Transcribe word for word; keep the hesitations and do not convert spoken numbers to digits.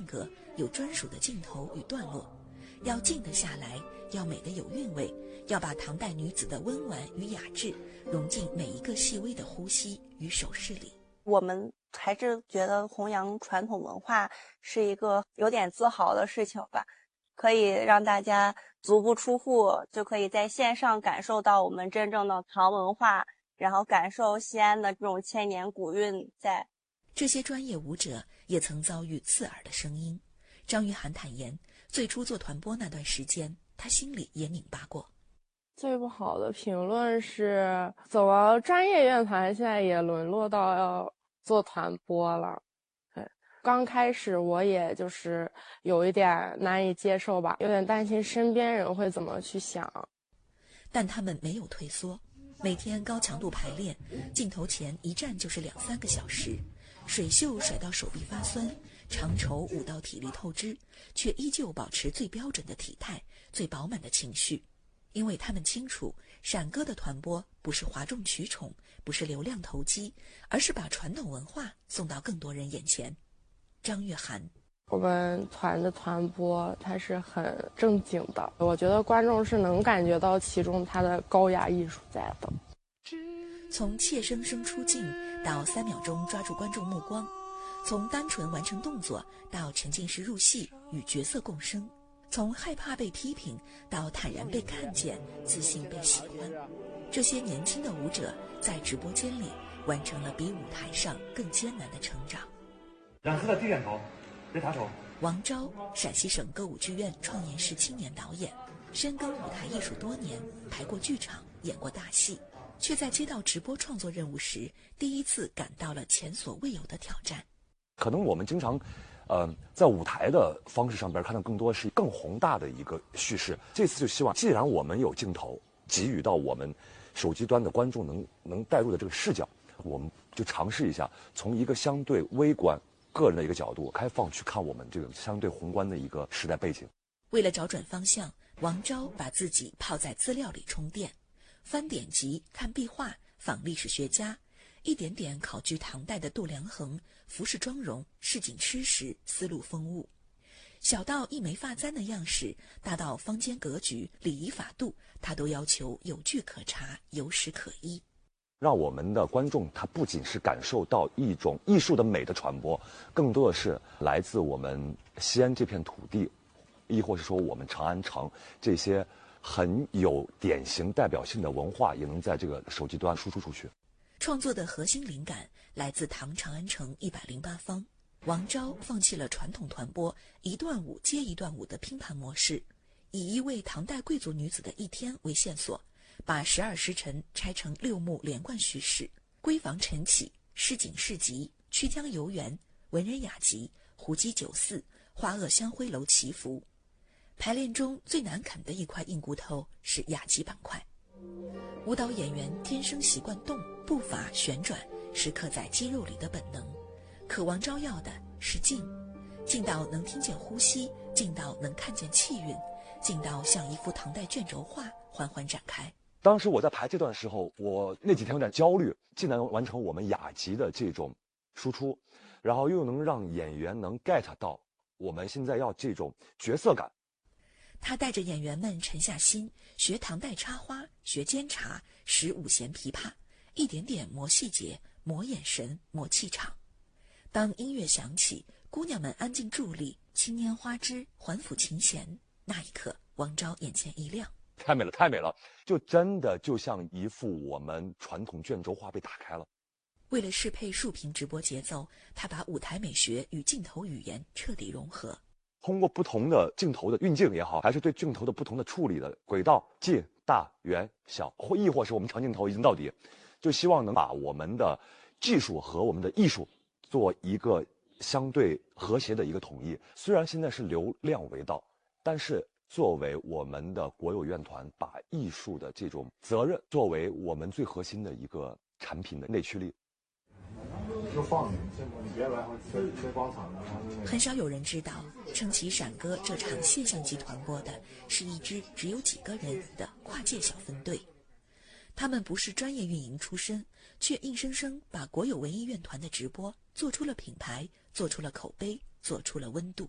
格，有专属的镜头与段落，要静得下来，要美得有韵味，要把唐代女子的温婉与雅致融进每一个细微的呼吸与手势里。 我们还是觉得弘扬传统文化是一个有点自豪的事情吧，可以让大家足不出户就可以在线上感受到我们真正的唐文化，然后感受西安的这种千年古韵在。 这些专业舞者也曾遭遇刺耳的声音。张玉涵坦言，最初做团播那段时间，他心里也拧巴过。 最不好的评论是，走到专业乐团，现在也沦落到要做团播了。对，刚开始我也就是有一点难以接受吧，有点担心身边人会怎么去想。 但他们没有退缩，每天高强度排练，镜头前一站就是两三个小时，水袖甩到手臂发酸，长绸舞到体力透支，却依旧保持最标准的体态，最饱满的情绪。因为他们清楚，陕歌的团播不是哗众取宠，不是流量投机，而是把传统文化送到更多人眼前。张玉涵， 我们团的团播它是很正经的，我觉得观众是能感觉到其中它的高雅艺术在的。 从怯生生出镜到三秒钟抓住观众目光，从单纯完成动作到沉浸式入戏与角色共生，从害怕被批评到坦然被看见，自信被喜欢。这些年轻的舞者在直播间里完成了比舞台上更艰难的成长。 两次的低点头，别抬头。 王钊，陕西省歌舞剧院创研室青年导演，深耕舞台艺术多年，排过剧场，演过大戏，却在接到直播创作任务时，第一次感到了前所未有的挑战。 可能我们经常呃，在舞台的方式上边看到更多是更宏大的一个叙事。这次就希望，既然我们有镜头给予到我们手机端的观众能能带入的这个视角，我们就尝试一下从一个相对微观、个人的一个角度开放去看我们这个相对宏观的一个时代背景。 为了找准方向，王钊把自己泡在资料里充电，翻典籍、看壁画、访历史学家，一点点考据唐代的度量衡、服饰妆容、市井吃食、丝路风物，小到一枚发簪的样式，大到坊间格局、礼仪法度，他都要求有据可查，有史可依。 让我们的观众他不仅是感受到一种艺术的美的传播，更多的是来自我们西安这片土地，亦或是说我们长安城这些很有典型代表性的文化，也能在这个手机端输出出去。 创作的核心灵感来自唐长安城一百零八坊。王钊放弃了传统团播一段舞接一段舞的拼盘模式，以一位唐代贵族女子的一天为线索，把十二时辰拆成六幕连贯叙事：闺房晨起、市井市集、曲江游园、文人雅集、胡姬酒肆、花萼香晖楼祈福。排练中最难啃的一块硬骨头是雅集板块。舞蹈演员天生习惯动，步伐旋转是刻在肌肉里的本能，可王钊要的是静，静到能听见呼吸，静到能看见气韵，静到像一幅唐代卷轴画缓缓展开。 当时我在排这段的时候，我那几天有点焦虑，既能完成我们雅集的这种输出，然后又能让演员能 get 到我们现在要这种角色感。 他带着演员们沉下心，学唐代插花，学监察，识五弦琵琶，一点点磨细节，磨眼神，磨气场。当音乐响起，姑娘们安静伫立，轻拈花枝，环抚琴弦，那一刻王钊眼前一亮， 太美了太美了，就真的就像一幅我们传统卷轴画被打开了。 为了适配竖屏直播节奏，他把舞台美学与镜头语言彻底融合。 通过不同的镜头的运镜也好，还是对镜头的不同的处理的轨道、近、大、远、小，或亦或是我们长镜头一镜到底，就希望能把我们的技术和我们的艺术做一个相对和谐的一个统一。虽然现在是流量为道，但是作为我们的国有院团，把艺术的这种责任作为我们最核心的一个产品的内驱力。 就放你，你别来回吹吹广场的。 很少有人知道，撑起闪歌这场现象级团播的是一支只有几个人的跨界小分队。他们不是专业运营出身，却硬生生把国有文艺院团的直播做出了品牌，做出了口碑，做出了温度。